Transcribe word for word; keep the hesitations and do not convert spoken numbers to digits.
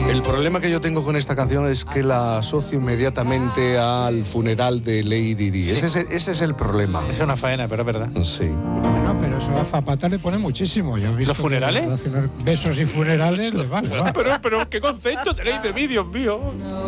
El problema que yo tengo con esta canción es que la asocio inmediatamente al funeral de Lady Di. Sí. Ese, es, ese es el problema. Es una faena, pero es verdad. Sí. Bueno, pero eso a Zapata le pone muchísimo. Yo he visto ¿Los funerales? que relacionar besos y funerales le van. le van. Pero, pero, ¿qué concepto tenéis de mí, Dios mío?